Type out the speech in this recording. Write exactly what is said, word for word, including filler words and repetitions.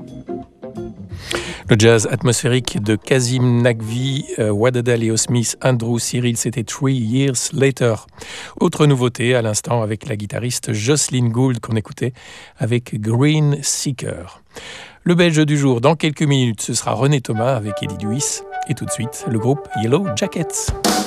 Le jazz atmosphérique de Kazim Naqvi, euh, Wadada Leo Smith, Andrew Cyril, c'était Three Years Later. Autre nouveauté à l'instant avec la guitariste Jocelyn Gould qu'on écoutait avec Green Seeker. Le belge du jour, dans quelques minutes, ce sera René Thomas avec Eddie Lewis. Et tout de suite, le groupe Yellow Jackets.